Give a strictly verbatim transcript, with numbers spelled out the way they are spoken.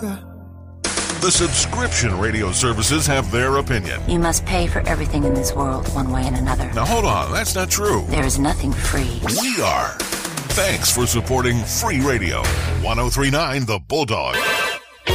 America. The subscription radio services have their opinion. You must pay for everything in this world, one way and another. Now hold on, that's not true. There is nothing free. We are. Thanks for supporting Free Radio. ten thirty-nine The Bulldog.